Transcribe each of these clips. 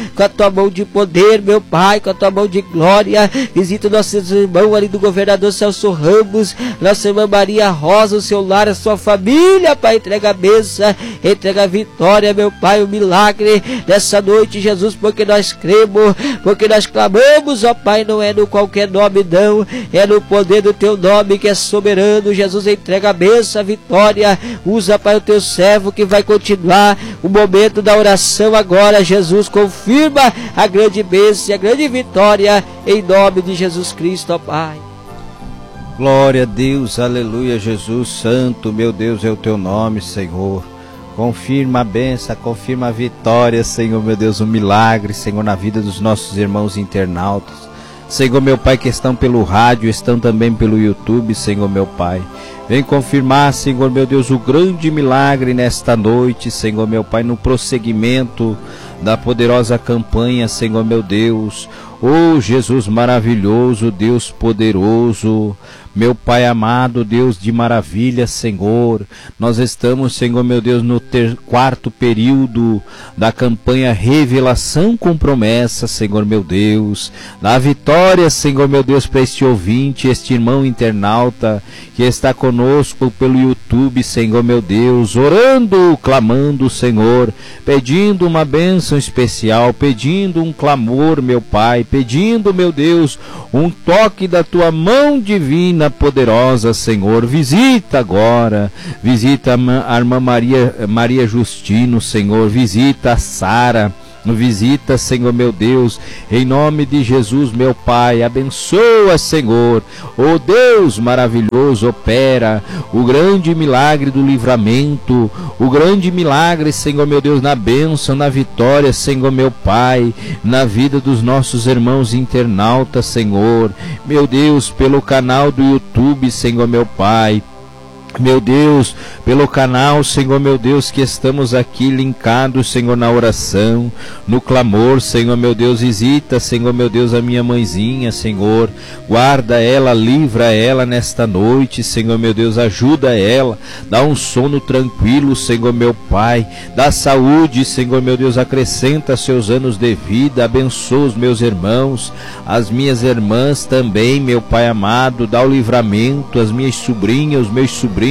com a tua mão de poder, meu Pai, com a tua mão de glória. Visita nossos irmãos ali do governador Celso Ramos, nossa irmã Maria Rosa, o seu lar, a sua família, Pai. Entrega a bênção, entrega a vitória, meu Pai, o milagre dessa noite, Jesus, porque nós cremos, porque nós clamamos, ó Pai, não é no qualquer nome não, é no poder do teu nome que é soberano. Jesus, entrega a bênção, a vitória. Usa, Pai, o teu servo que vai continuar o momento da oração agora. Jesus, confirma a grande bênção e a grande vitória em nome de Jesus Cristo, ó Pai. Glória a Deus, aleluia. Jesus santo, meu Deus, é o teu nome, Senhor. Confirma a bênção, confirma a vitória, Senhor, meu Deus, o milagre, Senhor, na vida dos nossos irmãos internautas. Senhor, meu Pai, que estão pelo rádio, estão também pelo YouTube, Senhor, meu Pai. Vem confirmar, Senhor, meu Deus, o grande milagre nesta noite, Senhor, meu Pai, no prosseguimento da poderosa campanha, Senhor, meu Deus. Oh, Jesus maravilhoso, Deus poderoso, meu Pai amado, Deus de maravilha, Senhor. Nós estamos, Senhor, meu Deus, no quarto período da campanha Revelação com Promessa, Senhor, meu Deus. Dá vitória, Senhor, meu Deus, para este ouvinte, este irmão internauta que está conosco pelo YouTube, Senhor, meu Deus, orando, clamando, Senhor, pedindo uma bênção especial, pedindo um clamor, meu Pai, pedindo, meu Deus, um toque da tua mão divina poderosa, Senhor. Visita agora, visita a irmã Maria Justino, Senhor, visita a Sara, visita, Senhor, meu Deus, em nome de Jesus, meu Pai. Abençoa, Senhor, oh Deus maravilhoso, opera o grande milagre do livramento, o grande milagre, Senhor, meu Deus, na bênção, na vitória, Senhor, meu Pai, na vida dos nossos irmãos internautas, Senhor, meu Deus, pelo canal do YouTube, Senhor, meu Pai. Meu Deus, pelo canal, Senhor, meu Deus, que estamos aqui linkados, Senhor, na oração, no clamor, Senhor, meu Deus, visita, Senhor, meu Deus, a minha mãezinha, Senhor, guarda ela, livra ela nesta noite, Senhor, meu Deus, ajuda ela, dá um sono tranquilo, Senhor, meu Pai, dá saúde, Senhor, meu Deus, acrescenta seus anos de vida, abençoa os meus irmãos, as minhas irmãs também, meu Pai amado, dá o livramento, as minhas sobrinhas, os meus sobrinhos,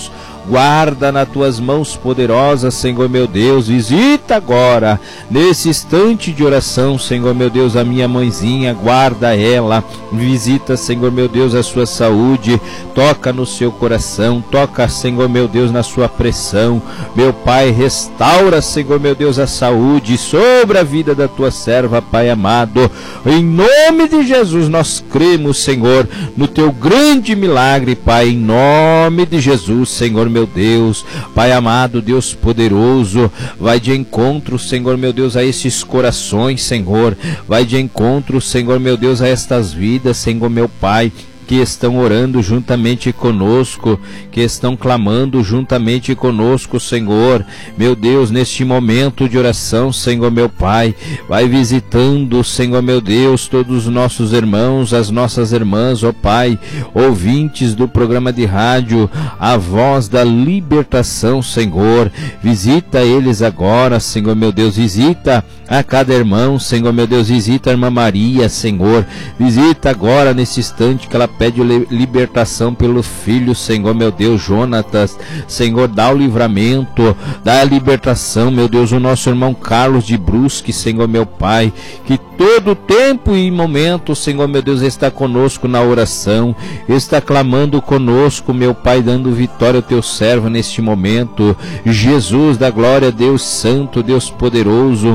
guarda nas tuas mãos poderosas, Senhor, meu Deus. Visita agora, nesse instante de oração, Senhor, meu Deus, a minha mãezinha, guarda ela, visita, Senhor, meu Deus, a sua saúde, toca no seu coração, toca, Senhor, meu Deus, na sua pressão, meu Pai, restaura, Senhor, meu Deus, a saúde sobre a vida da tua serva, Pai amado, em nome de Jesus. Nós cremos, Senhor, no teu grande milagre, Pai, em nome de Jesus, Senhor, meu Deus, Pai amado, Deus poderoso, vai de encontro, Senhor, meu Deus, a esses corações, Senhor, vai de encontro, Senhor, meu Deus, a estas vidas, Senhor, meu Pai, que estão orando juntamente conosco, que estão clamando juntamente conosco, Senhor, meu Deus, neste momento de oração, Senhor, meu Pai, vai visitando, Senhor, meu Deus, todos os nossos irmãos, as nossas irmãs, ó Pai, ouvintes do programa de rádio, a voz da libertação, Senhor, visita eles agora, Senhor, meu Deus, visita a cada irmão, Senhor, meu Deus, visita a irmã Maria, Senhor, visita agora nesse instante que ela pede libertação pelo filho, Senhor, meu Deus, Jonatas, Senhor, dá o livramento, dá a libertação, meu Deus, o nosso irmão Carlos de Brusque, Senhor, meu Pai, que todo tempo e momento, Senhor, meu Deus, está conosco na oração, está clamando conosco, meu Pai, dando vitória ao teu servo neste momento, Jesus da glória, Deus santo, Deus poderoso.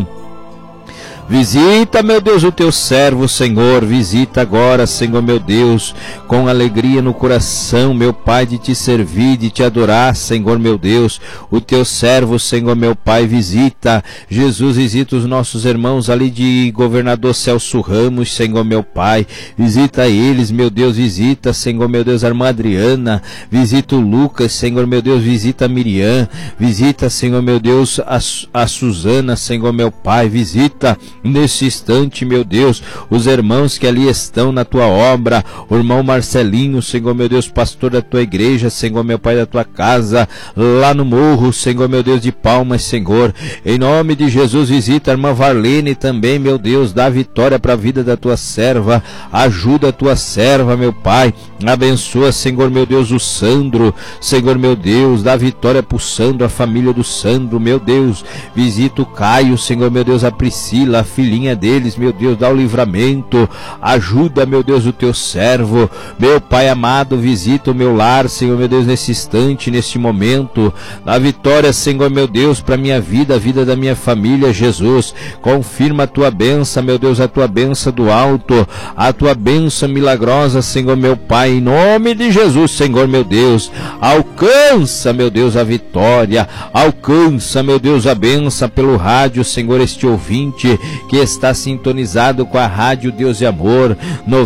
Visita, meu Deus, o teu servo, Senhor, visita agora, Senhor, meu Deus, com alegria no coração, meu Pai, de te servir, de te adorar, Senhor, meu Deus, o teu servo, Senhor, meu Pai, visita, Jesus, visita os nossos irmãos ali de governador Celso Ramos, Senhor, meu Pai, visita eles, meu Deus, visita, Senhor, meu Deus, a irmã Adriana, visita o Lucas, Senhor, meu Deus, visita a Miriam, visita, Senhor, meu Deus, a Suzana, Senhor, meu Pai, visita nesse instante, meu Deus, os irmãos que ali estão na tua obra, o irmão Marcelinho, Senhor meu Deus, pastor da tua igreja, Senhor meu Pai, da tua casa, lá no morro, Senhor meu Deus, de Palmas, Senhor, em nome de Jesus, visita a irmã Varlene também, meu Deus, dá vitória para a vida da tua serva, ajuda a tua serva, meu Pai, abençoa, Senhor meu Deus, o Sandro, Senhor meu Deus, dá vitória para o Sandro, a família do Sandro, meu Deus, visita o Caio, Senhor meu Deus, a Priscila, a filhinha deles, meu Deus, dá o livramento, ajuda, meu Deus, o teu servo, meu Pai amado, visita o meu lar, Senhor meu Deus, nesse instante, nesse momento, dá vitória, Senhor meu Deus, para minha vida, a vida da minha família, Jesus, confirma a tua bênção, meu Deus, a tua bênção do alto, a tua bênção milagrosa, Senhor meu Pai, em nome de Jesus, Senhor meu Deus, alcança, meu Deus, a vitória, alcança, meu Deus, a bênção pelo rádio, Senhor, este ouvinte que está sintonizado com a rádio Deus e Amor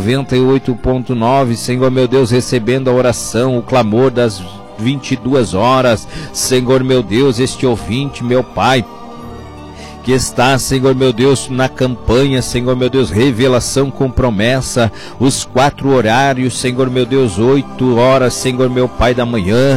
98.9, Senhor meu Deus, recebendo a oração, o clamor das 22 horas, Senhor meu Deus, este ouvinte, meu Pai, que está, Senhor meu Deus, na campanha, Senhor meu Deus, revelação com promessa, os 4 horários, Senhor meu Deus, 8 horas, Senhor meu Pai, da manhã,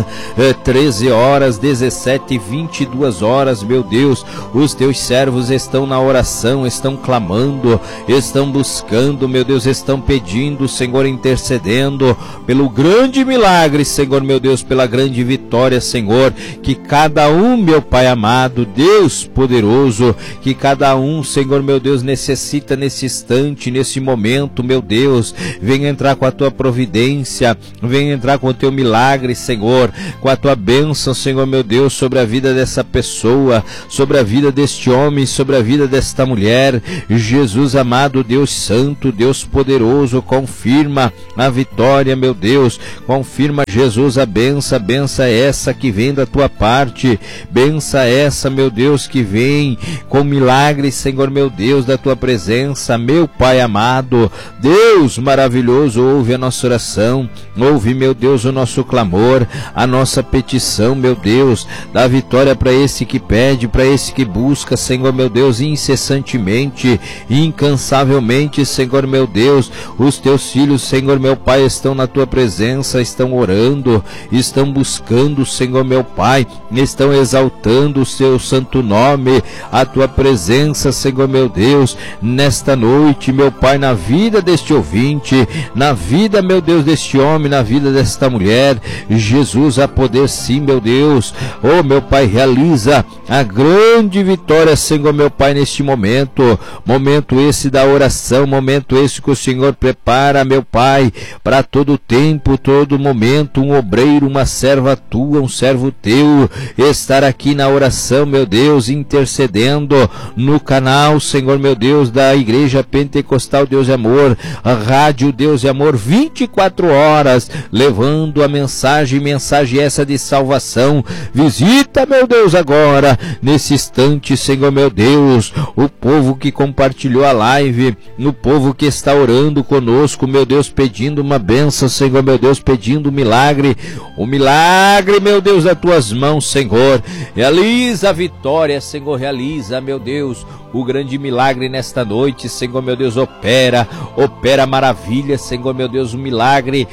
13 horas, 17 e 22 horas, meu Deus, os teus servos estão na oração, estão clamando, estão buscando, meu Deus, estão pedindo, Senhor, intercedendo pelo grande milagre, Senhor meu Deus, pela grande vitória, Senhor, que cada um, meu Pai amado, Deus poderoso, que cada um, Senhor meu Deus, necessita nesse instante, nesse momento, meu Deus, venha entrar com a tua providência, venha entrar com o teu milagre, Senhor, com a tua bênção, Senhor meu Deus, sobre a vida dessa pessoa, sobre a vida deste homem, sobre a vida desta mulher, Jesus amado, Deus santo, Deus poderoso, confirma a vitória, meu Deus, confirma, Jesus, a benção essa que vem da tua parte, benção essa, meu Deus, que vem com milagres, Senhor meu Deus, da tua presença, meu Pai amado, Deus maravilhoso, ouve a nossa oração, ouve, meu Deus, o nosso clamor, a nossa petição, meu Deus, dá vitória para esse que pede, para esse que busca, Senhor meu Deus, incessantemente, incansavelmente, Senhor meu Deus, os teus filhos, Senhor meu Pai, estão na tua presença, estão orando, estão buscando, Senhor meu Pai, estão exaltando o seu santo nome, a tua presença, Senhor meu Deus, nesta noite, meu Pai, na vida deste ouvinte, na vida, meu Deus, deste homem, na vida desta mulher, Jesus, a poder sim, meu Deus, oh meu Pai, realiza a grande vitória, Senhor meu Pai, neste momento esse da oração, momento esse que o Senhor prepara, meu Pai, para todo tempo, todo momento, um obreiro, uma serva tua, um servo teu, estar aqui na oração, meu Deus, intercedendo no canal, Senhor meu Deus, da Igreja Pentecostal Deus e Amor, a Rádio Deus e Amor, 24 horas, levando a mensagem essa de salvação. Visita, meu Deus, agora, nesse instante, Senhor meu Deus, o povo que compartilhou a live, o povo que está orando conosco, meu Deus, pedindo uma bênção, Senhor meu Deus, pedindo um milagre, o milagre, meu Deus, das tuas mãos, Senhor, realiza a vitória, Senhor, realiza, meu Deus, o grande milagre nesta noite, Senhor meu Deus, opera maravilha, Senhor meu Deus, um milagre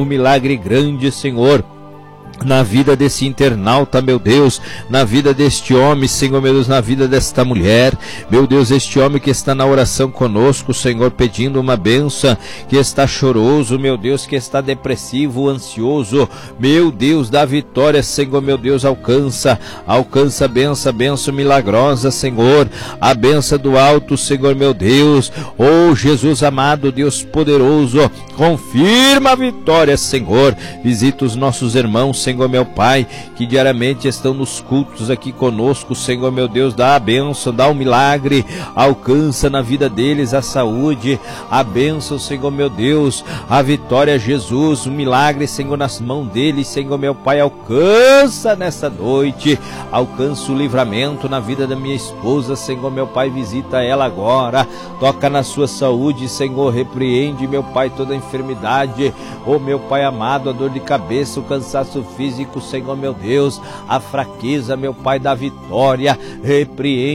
grande, Senhor, na vida desse internauta, meu Deus, na vida deste homem, Senhor meu Deus, na vida desta mulher, meu Deus, este homem que está na oração conosco, Senhor, pedindo uma bênção, que está choroso, meu Deus, que está depressivo, ansioso, meu Deus, dá vitória, Senhor meu Deus, alcança a bênção milagrosa, Senhor, a bênção do alto, Senhor meu Deus, oh Jesus amado, Deus poderoso, confirma a vitória, Senhor, visita os nossos irmãos, Senhor meu Pai, que diariamente estão nos cultos aqui conosco, Senhor meu Deus, dá a bênção, dá o milagre, alcança na vida deles a saúde, a bênção, Senhor meu Deus, a vitória, Jesus, o milagre, Senhor, nas mãos deles, Senhor meu Pai, alcança nessa noite, alcança o livramento na vida da minha esposa, Senhor meu Pai, visita ela agora, toca na sua saúde, Senhor, repreende, meu Pai, toda a enfermidade, oh meu Pai amado, a dor de cabeça, o cansaço físico, Senhor meu Deus, a fraqueza, meu Pai, da vitória, repreende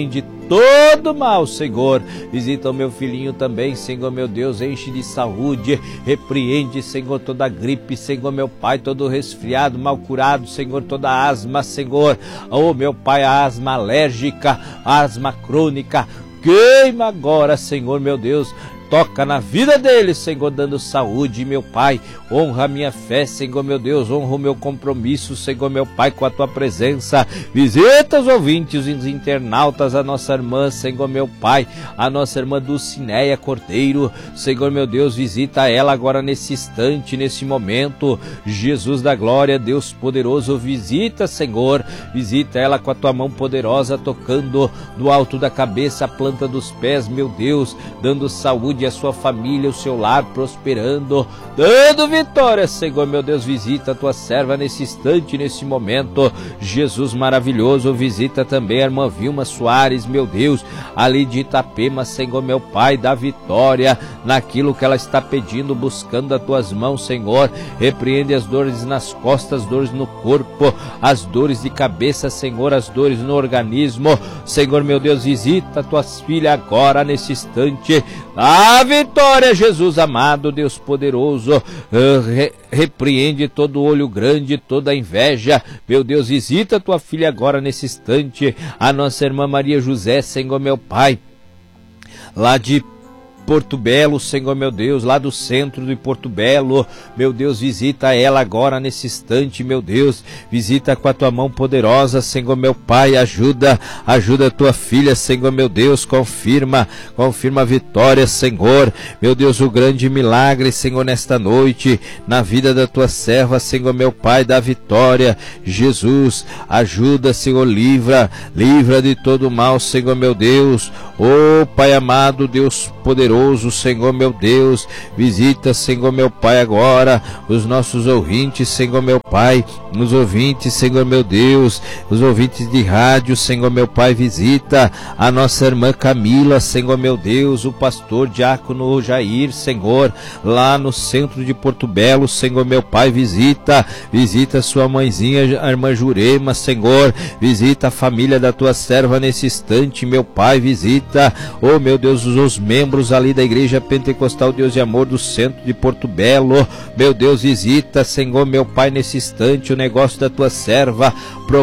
todo mal, Senhor. Visita o meu filhinho também, Senhor meu Deus, enche de saúde, repreende, Senhor, toda gripe, Senhor meu Pai, todo resfriado, mal curado, Senhor, toda asma, Senhor, oh meu Pai, a asma alérgica, a asma crônica, queima agora, Senhor meu Deus. Toca na vida deles, Senhor, dando saúde, meu Pai. Honra a minha fé, Senhor, meu Deus. Honra o meu compromisso, Senhor, meu Pai, com a Tua presença. Visita os ouvintes, os internautas, a nossa irmã, Senhor, meu Pai. A nossa irmã Dulcineia Cordeiro. Senhor, meu Deus, visita ela agora nesse instante, nesse momento. Jesus da glória, Deus poderoso, visita, Senhor. Visita ela com a Tua mão poderosa, tocando do alto da cabeça, a planta dos pés, meu Deus, dando saúde a sua família, o seu lar prosperando, dando vitória, Senhor, meu Deus, visita a tua serva nesse instante, nesse momento, Jesus maravilhoso, visita também a irmã Vilma Soares, meu Deus, ali de Itapema, Senhor, meu Pai, dá vitória naquilo que ela está pedindo, buscando as tuas mãos, Senhor, repreende as dores nas costas, as dores no corpo, as dores de cabeça, Senhor, as dores no organismo, Senhor, meu Deus, visita tuas filhas agora, nesse instante, a vitória, Jesus amado, Deus poderoso, repreende todo olho grande, toda inveja, meu Deus, visita tua filha agora nesse instante, a nossa irmã Maria José, Senhor meu Pai, lá de Porto Belo, Senhor meu Deus, lá do centro de Porto Belo, meu Deus, visita ela agora nesse instante, meu Deus, visita com a tua mão poderosa, Senhor meu Pai, ajuda a tua filha, Senhor meu Deus, confirma a vitória, Senhor, meu Deus, o grande milagre, Senhor, nesta noite, na vida da tua serva, Senhor meu Pai, da vitória, Jesus, ajuda, Senhor, livra de todo mal, Senhor meu Deus, oh Pai amado, Deus poderoso, Senhor meu Deus, visita, Senhor meu Pai, agora os nossos ouvintes, Senhor meu Pai, os ouvintes, Senhor meu Deus, os ouvintes de rádio, Senhor meu Pai, visita a nossa irmã Camila, Senhor meu Deus, o pastor diácono Jair, Senhor, lá no centro de Porto Belo, Senhor meu Pai, visita sua mãezinha, a irmã Jurema, Senhor, visita a família da tua serva nesse instante, meu Pai, visita, oh meu Deus, os membros ali da Igreja Pentecostal Deus e Amor do centro de Porto Belo, meu Deus, visita, Senhor meu Pai, nesse instante o negócio da tua serva,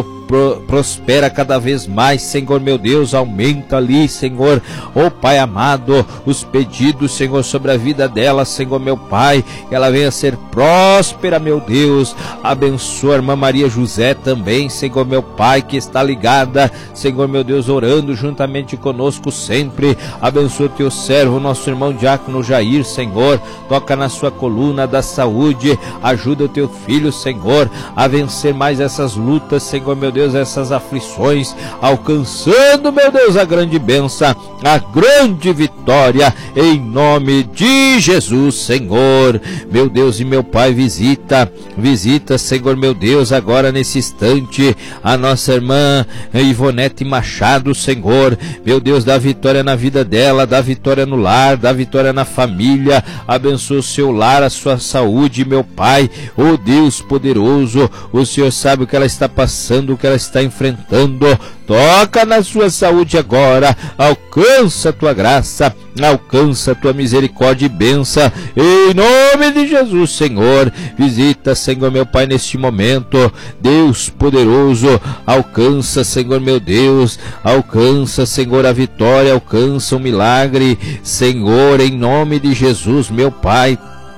prospera cada vez mais, Senhor meu Deus, aumenta ali, Senhor, oh Pai amado, os pedidos, Senhor, sobre a vida dela, Senhor meu Pai, que ela venha a ser próspera, meu Deus, abençoa a irmã Maria José também, Senhor meu Pai, que está ligada, Senhor meu Deus, orando juntamente conosco sempre, abençoa o teu servo, nosso irmão diácono Jair, Senhor, toca na sua coluna da saúde, ajuda o teu filho, Senhor, a vencer mais essas lutas, Senhor meu Deus, essas aflições, alcançando, meu Deus, a grande bênção, a grande vitória, em nome de Jesus, Senhor, meu Deus e meu Pai, visita, Senhor meu Deus, agora nesse instante, a nossa irmã Ivonete Machado, Senhor, meu Deus, dá vitória na vida dela, dá vitória no lar, dá vitória na família, abençoa o seu lar, a sua saúde, meu Pai, oh Deus poderoso, o Senhor sabe o que ela está passando, o que ela está enfrentando, toca na sua saúde agora, alcança a tua graça, alcança a tua misericórdia e bênção, em nome de Jesus, Senhor, visita, Senhor meu Pai, neste momento, Deus poderoso, alcança, Senhor meu Deus, alcança, Senhor, a vitória, alcança o milagre, Senhor, em nome de Jesus, meu Pai,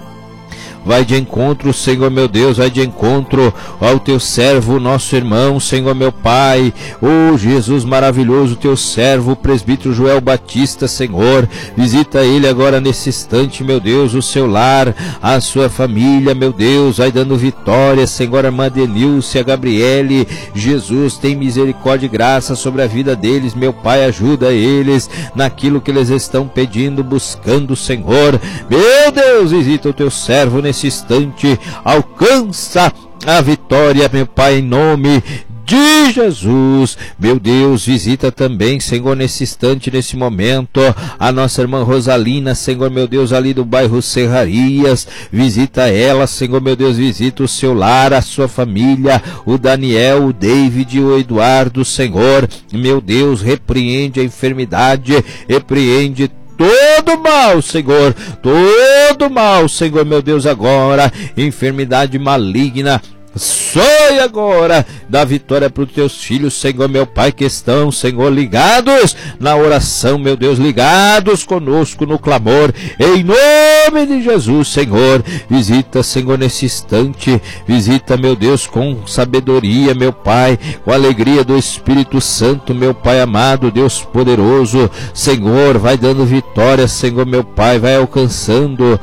vai de encontro, Senhor meu Deus, vai de encontro ao teu servo, nosso irmão, Senhor meu Pai, oh Jesus maravilhoso, teu servo, o presbítero Joel Batista, Senhor, visita ele agora nesse instante, meu Deus, o seu lar, a sua família, meu Deus, vai dando vitória, Senhor, a irmã Denilce, a Gabriele, Jesus, tem misericórdia e graça sobre a vida deles, meu Pai, ajuda eles naquilo que eles estão pedindo, buscando, Senhor, meu Deus, visita o teu servo nesse instante, alcança a vitória, meu Pai, em nome de Jesus. Meu Deus, visita também, Senhor, nesse instante, nesse momento, a nossa irmã Rosalina, Senhor, meu Deus, ali do bairro Serrarias. Visita ela, Senhor, meu Deus, visita o seu lar, a sua família, o Daniel, o David, o Eduardo, Senhor, meu Deus, repreende a enfermidade, repreende todo mal, Senhor, todo mal, Senhor, meu Deus, agora, enfermidade maligna, Soe agora da vitória para os teus filhos, Senhor, meu Pai, que estão, Senhor, ligados na oração, meu Deus, ligados conosco no clamor, em nome de Jesus, Senhor. Visita, Senhor, nesse instante, visita, meu Deus, com sabedoria, meu Pai, com alegria do Espírito Santo, meu Pai amado, Deus poderoso, Senhor, vai dando vitória, Senhor, meu Pai, vai alcançando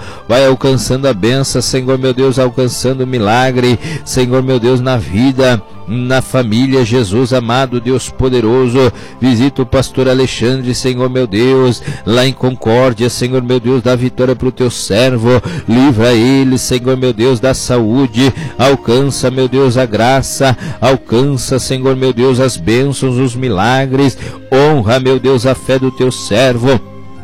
a bênção, Senhor, meu Deus, alcançando o milagre, Senhor, meu Deus, na vida, na família, Jesus amado, Deus poderoso. Visita o pastor Alexandre, Senhor, meu Deus, lá em Concórdia, Senhor, meu Deus, dá vitória para o teu servo, livra ele, Senhor, meu Deus, da saúde, alcança, meu Deus, a graça, alcança, Senhor, meu Deus, as bênçãos, os milagres, honra, meu Deus, a fé do teu servo,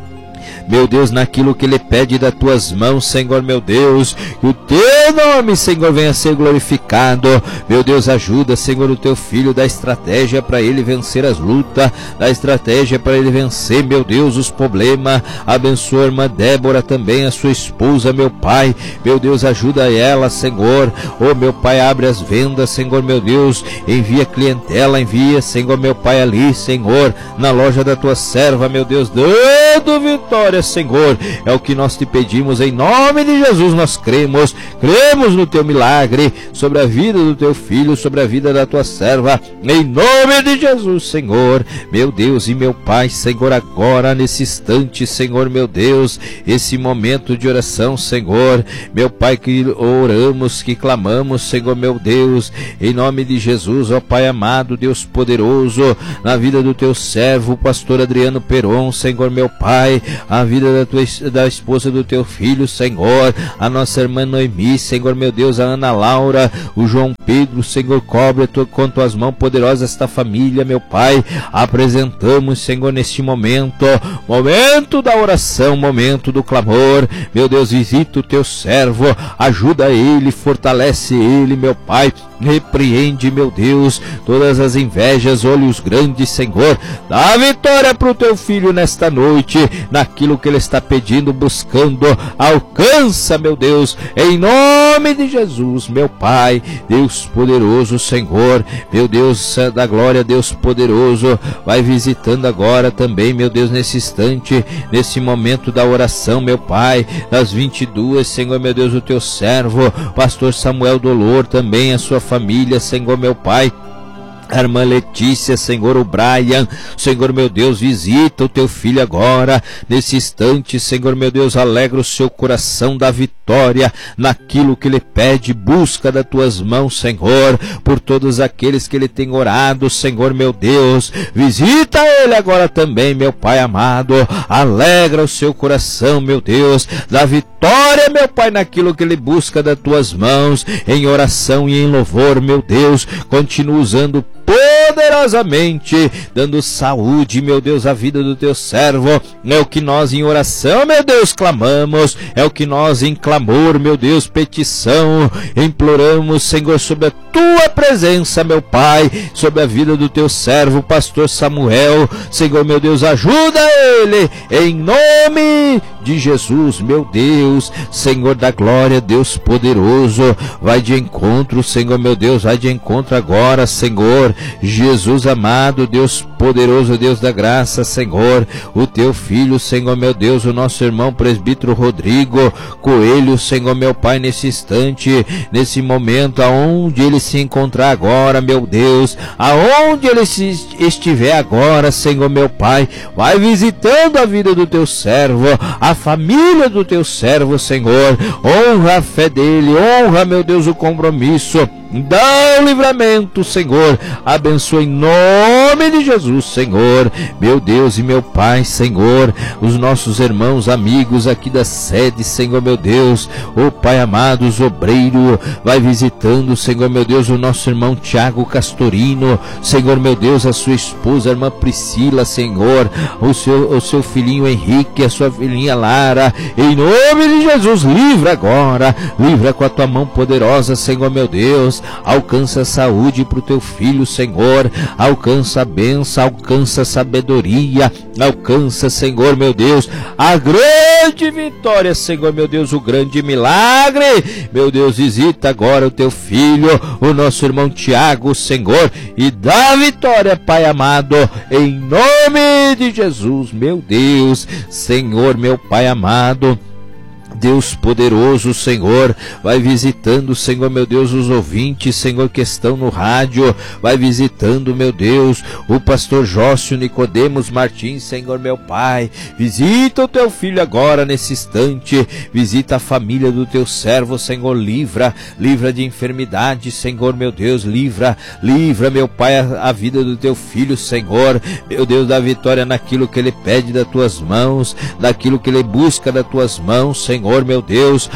meu Deus, naquilo que ele pede das tuas mãos, Senhor, meu Deus, que o teu nome, Senhor, venha a ser glorificado. Meu Deus, ajuda, Senhor, o teu filho, dá estratégia para ele vencer as lutas, dá estratégia para ele vencer, meu Deus, os problemas. Abençoa a irmã Débora também, a sua esposa, meu Pai, meu Deus, ajuda ela, Senhor. Oh, meu Pai, abre as vendas, Senhor, meu Deus, envia clientela, envia, Senhor, meu Pai, ali, Senhor, na loja da tua serva, meu Deus, dando vitória, Senhor, é o que nós te pedimos, em nome de Jesus. Nós cremos no teu milagre sobre a vida do teu filho, sobre a vida da tua serva, em nome de Jesus, Senhor, meu Deus e meu Pai, Senhor, agora nesse instante, Senhor, meu Deus, esse momento de oração, Senhor, meu Pai, que oramos, que clamamos, Senhor, meu Deus, em nome de Jesus, ó Pai amado, Deus poderoso, na vida do teu servo, o pastor Adriano Peron, Senhor, meu Pai, a vida da esposa do teu filho, Senhor, a nossa irmã Noemi, Senhor, meu Deus, a Ana Laura, o João Pedro, Senhor, cobre com tuas mãos poderosas esta família, meu Pai. Apresentamos, Senhor, neste momento da oração, momento do clamor, meu Deus, visita o teu servo, ajuda ele, fortalece ele, meu Pai, repreende, meu Deus, todas as invejas, olhos grandes, Senhor, dá vitória para o teu filho nesta noite, naquilo que ele está pedindo, buscando, alcança, meu Deus, em nome de Jesus, meu Pai, Deus poderoso, Senhor, meu Deus da glória, Deus poderoso, vai visitando agora também, meu Deus, nesse instante, nesse momento da oração, meu Pai, das 22, Senhor, meu Deus, o teu servo, pastor Samuel Dolor, também a sua família, Senhor, meu Pai, a irmã Letícia, Senhor, o Brian, Senhor, meu Deus, visita o teu filho agora, nesse instante, Senhor, meu Deus, alegra o seu coração da vitória, naquilo que ele pede, busca das tuas mãos, Senhor, por todos aqueles que ele tem orado, Senhor, meu Deus, visita ele agora também, meu Pai amado, alegra o seu coração, meu Deus, da vitória, meu Pai, naquilo que ele busca das tuas mãos, em oração e em louvor, meu Deus, continua usando poderosamente, dando saúde, meu Deus, à vida do teu servo, é o que nós em oração, meu Deus, clamamos, é o que nós em clamor, meu Deus, petição, imploramos, Senhor, sobre a tua presença, meu Pai, sobre a vida do teu servo, pastor Samuel, Senhor, meu Deus, ajuda ele, em nome de Jesus, meu Deus, Senhor da glória, Deus poderoso, vai de encontro, Senhor, meu Deus, vai de encontro agora, Senhor, Jesus amado, Deus poderoso, Deus da graça, Senhor, o teu filho, Senhor, meu Deus, o nosso irmão presbítero Rodrigo Coelho, Senhor, meu Pai, nesse instante, nesse momento, aonde ele se encontrar agora, meu Deus, aonde ele estiver agora, Senhor, meu Pai, vai visitando a vida do teu servo, a família do teu servo, Senhor, honra a fé dele, honra, meu Deus, o compromisso, dá o livramento, Senhor, abençoa em nome nome de Jesus, Senhor, meu Deus e meu Pai, Senhor, os nossos irmãos, amigos aqui da sede, Senhor, meu Deus, ô Pai amado, os obreiros, vai visitando, Senhor, meu Deus, o nosso irmão Tiago Castorino, Senhor, meu Deus, a sua esposa, a irmã Priscila, Senhor, o seu filhinho Henrique, a sua filhinha Lara, em nome de Jesus, livra agora, livra com a tua mão poderosa, Senhor, meu Deus, alcança a saúde para o teu filho, Senhor, alcança a bênção, alcança a sabedoria, alcança, Senhor, meu Deus, a grande vitória, Senhor, meu Deus, o grande milagre, meu Deus, visita agora o teu filho, o nosso irmão Tiago, Senhor, e dá vitória, Pai amado, em nome de Jesus, meu Deus, Senhor, meu Pai amado, Deus poderoso, Senhor, vai visitando, Senhor, meu Deus, os ouvintes, Senhor, que estão no rádio, vai visitando, meu Deus, o pastor Jócio Nicodemos Martins, Senhor, meu Pai, visita o teu filho agora, nesse instante, visita a família do teu servo, Senhor, livra de enfermidade, Senhor, meu Deus, livra, meu Pai, a vida do teu filho, Senhor, meu Deus, dá vitória naquilo que ele pede das tuas mãos, naquilo que ele busca das tuas mãos, Senhor, meu Deus,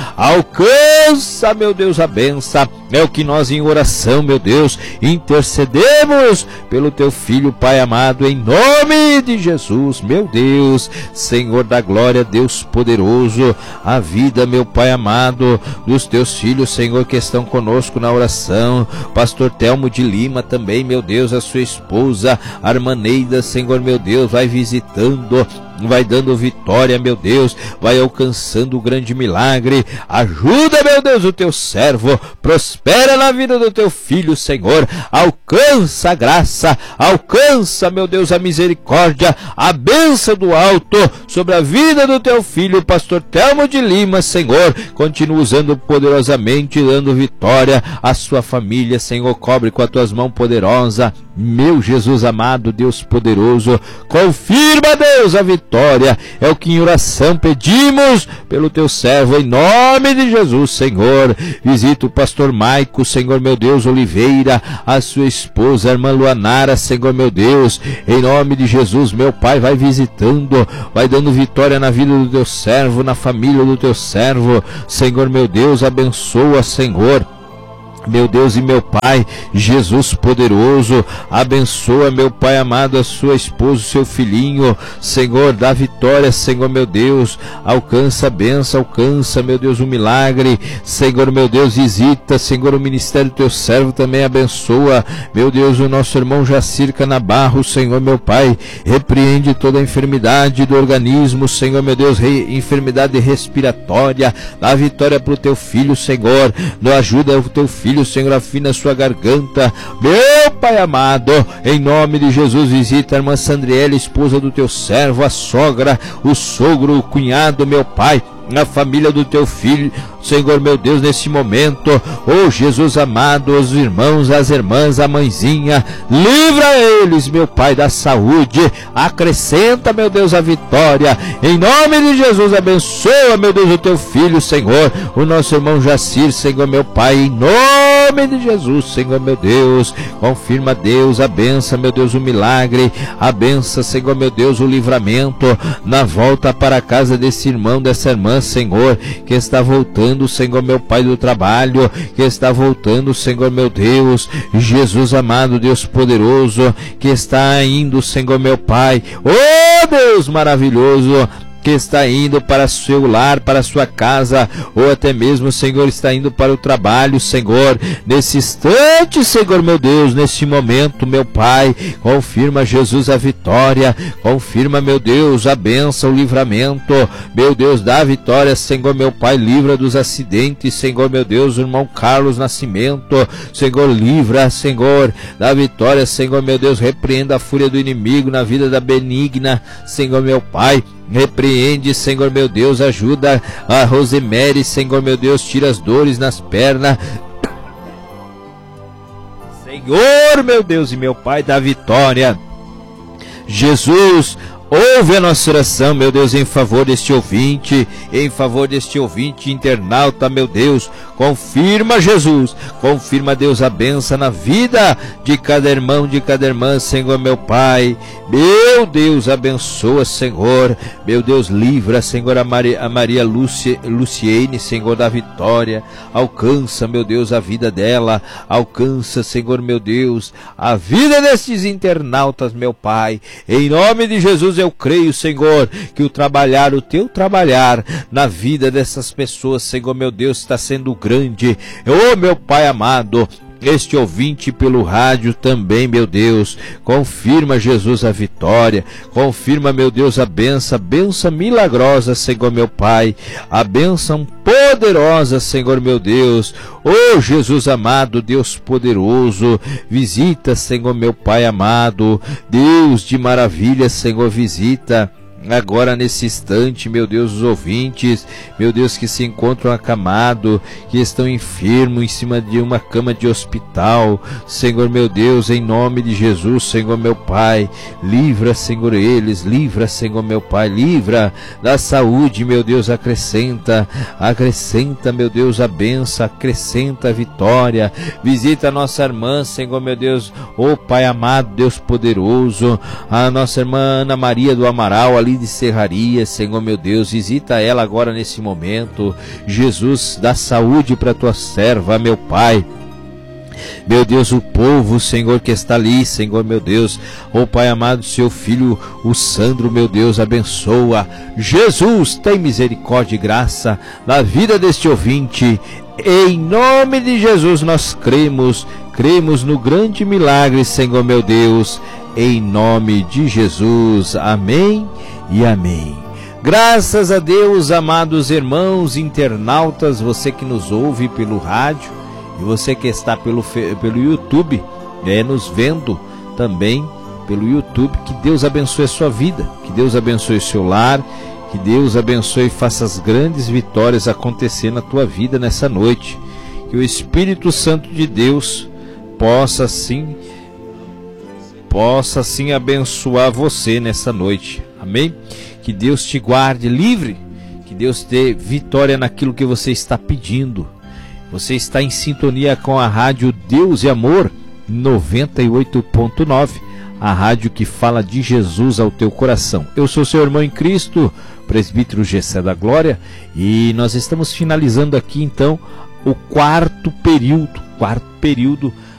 alcança, meu Deus, a bênção, é o que nós em oração, meu Deus, intercedemos pelo teu filho, Pai amado, em nome de Jesus, meu Deus, Senhor da glória, Deus poderoso, a vida, meu Pai amado, dos teus filhos, Senhor, que estão conosco na oração, pastor Telmo de Lima também, meu Deus, a sua esposa, a irmã Neida, Senhor, meu Deus, vai visitando, vai dando vitória, meu Deus, vai alcançando o grande milagre, ajuda, meu Deus, o teu servo, prospera na vida do teu filho, Senhor, alcança a graça, alcança, meu Deus, a misericórdia, a bênção do alto sobre a vida do teu filho, pastor Telmo de Lima, Senhor, continua usando poderosamente, dando vitória à sua família, Senhor, cobre com as tuas mãos poderosas, meu Jesus amado, Deus poderoso, confirma, Deus, a vitória, é o que em oração pedimos pelo teu servo, em nome de Jesus, Senhor, visita o pastor Maico, Senhor, meu Deus, Oliveira, a sua esposa, a irmã Luanara, Senhor, meu Deus, em nome de Jesus, meu Pai, vai visitando, vai dando vitória na vida do teu servo, na família do teu servo, Senhor, meu Deus, abençoa, Senhor, meu Deus e meu Pai, Jesus poderoso, abençoa, meu Pai amado, a sua esposa, o seu filhinho, Senhor, dá vitória, Senhor, meu Deus, alcança a bênção, alcança, meu Deus, o milagre, Senhor, meu Deus, visita, Senhor, o ministério do teu servo também abençoa, meu Deus, o nosso irmão Jacir Canabarro, Senhor, meu Pai, repreende toda a enfermidade do organismo, Senhor, meu Deus, enfermidade respiratória, dá vitória para o teu filho, Senhor, não ajuda o teu filho, Senhor, afina a sua garganta, meu Pai amado, em nome de Jesus, visita a irmã Sandriela, esposa do teu servo, a sogra, o sogro, o cunhado, meu Pai, a família do teu filho, Senhor, meu Deus, nesse momento, oh Jesus amado, os irmãos, as irmãs, a mãezinha, livra eles, meu Pai, da saúde, acrescenta, meu Deus, a vitória, em nome de Jesus, abençoa, meu Deus, o teu filho, Senhor, o nosso irmão Jacir, Senhor, meu Pai, em nome de Jesus, Senhor, meu Deus, confirma, Deus, a benção, meu Deus, o milagre, a benção, Senhor, meu Deus, o livramento, na volta para a casa desse irmão, dessa irmã, Senhor, que está voltando, Senhor, meu Pai, do trabalho, que está voltando, Senhor, meu Deus, Jesus amado, Deus poderoso, que está indo, Senhor, meu Pai, oh Deus maravilhoso, que está indo para seu lar, para sua casa, ou até mesmo, Senhor, está indo para o trabalho, Senhor, nesse instante, Senhor, meu Deus, nesse momento, meu Pai, confirma, Jesus, a vitória, confirma, meu Deus, a bênção, o livramento, meu Deus, dá a vitória, Senhor, meu Pai, livra dos acidentes, Senhor, meu Deus, o irmão Carlos Nascimento, Senhor, livra, Senhor, dá a vitória, Senhor, meu Deus, repreenda a fúria do inimigo na vida da Benigna, Senhor, meu Pai, repreende, Senhor, meu Deus, ajuda a Rosemary, Senhor, meu Deus, tira as dores nas pernas, Senhor, meu Deus e meu Pai, dá vitória, Jesus, Ouve a nossa oração, meu Deus, em favor deste ouvinte internauta, meu Deus. Confirma, Jesus, confirma, Deus, a bênção na vida de cada irmão, de cada irmã, Senhor, meu Pai. Meu Deus, abençoa, Senhor, meu Deus, livra, Senhor, a Maria Luciene, Senhor, da vitória. Alcança, meu Deus, a vida dela, alcança, Senhor, meu Deus, a vida destes internautas, meu Pai. Em nome de Jesus eu creio, Senhor, que o teu trabalhar na vida dessas pessoas, Senhor, meu Deus, está sendo grande. Oh, meu Pai amado, este ouvinte pelo rádio também, meu Deus, confirma, Jesus, a vitória, confirma, meu Deus, a benção milagrosa, Senhor, meu Pai, a benção poderosa, Senhor, meu Deus. Oh, Jesus amado, Deus poderoso, visita, Senhor, meu Pai amado, Deus de maravilha, Senhor, visita agora nesse instante, meu Deus, os ouvintes, meu Deus, que se encontram acamados, que estão enfermos em cima de uma cama de hospital, Senhor, meu Deus, em nome de Jesus, Senhor, meu Pai, livra, Senhor, eles, livra, Senhor, meu Pai, livra da saúde, meu Deus, acrescenta, meu Deus, a bênção, acrescenta a vitória, visita a nossa irmã, Senhor, meu Deus, oh Pai amado, Deus poderoso, a nossa irmã Ana Maria do Amaral, ali de Serraria, Senhor, meu Deus, visita ela agora nesse momento, Jesus, dá saúde para tua serva, meu Pai. Meu Deus, o povo, Senhor, que está ali, Senhor, meu Deus, oh Pai amado, seu filho, o Sandro, meu Deus, abençoa. Jesus, tem misericórdia e graça na vida deste ouvinte. Em nome de Jesus nós cremos no grande milagre, Senhor, meu Deus, em nome de Jesus. Amém e amém. Graças a Deus, amados irmãos internautas, você que nos ouve pelo rádio e você que está pelo YouTube, nos vendo também pelo YouTube, que Deus abençoe a sua vida, que Deus abençoe o seu lar, que Deus abençoe e faça as grandes vitórias acontecer na tua vida nessa noite, que o Espírito Santo de Deus possa sim abençoar você nessa noite, amém? Que Deus te guarde livre, que Deus dê vitória naquilo que você está pedindo. Você está em sintonia com a rádio Deus e Amor 98.9, a rádio que fala de Jesus ao teu coração. Eu sou seu irmão em Cristo, presbítero Gessé da Glória, e nós estamos finalizando aqui então o quarto período